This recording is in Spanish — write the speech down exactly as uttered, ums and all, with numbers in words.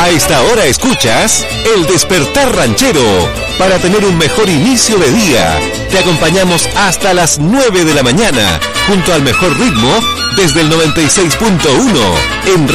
A esta hora escuchas El Despertar Ranchero. Para tener un mejor inicio de día, te acompañamos hasta las nueve de la mañana, junto al mejor ritmo, desde el noventa y seis punto uno en